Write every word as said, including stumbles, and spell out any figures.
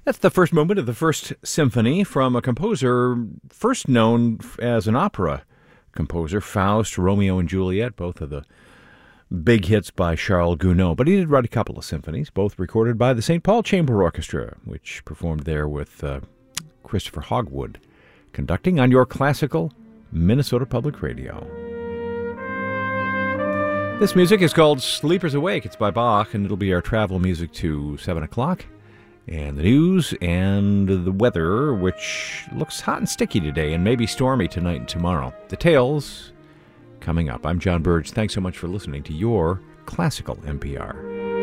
That's the first movement of the First Symphony from a composer first known as an opera composer, Faust, Romeo and Juliet, both of the big hits by Charles Gounod. But he did write a couple of symphonies, both recorded by the Saint Paul Chamber Orchestra, which performed there with uh, Christopher Hogwood, conducting on your classical Minnesota Public Radio. This music is called Sleepers Awake. It's by Bach, and it'll be our travel music to seven o'clock. And the news and the weather, which looks hot and sticky today and maybe stormy tonight and tomorrow. Details coming up. I'm John Burge. Thanks so much for listening to your Classical N P R.